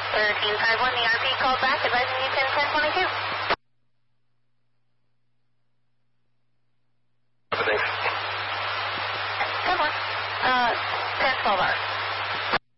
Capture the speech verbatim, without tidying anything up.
thirteen five one, the R P called back, advising you ten ten twenty-two.